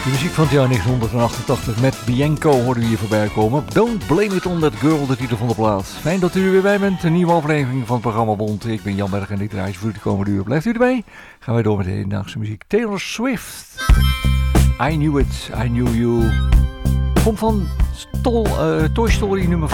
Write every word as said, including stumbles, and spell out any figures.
De muziek van het jaar negentien achtentachtig met Bianco hoorden we hier voorbij komen. Don't blame it on that girl, de titel van de plaat. Fijn dat u er weer bij bent. Een nieuwe aflevering van het programma Bond. Ik ben Jan Berg en dit reis voor de komende uur. Blijft u erbij? Gaan wij door met de hedendaagse muziek. Taylor Swift. I Knew It, I Knew You. Komt van Stol, uh, Toy Story nummer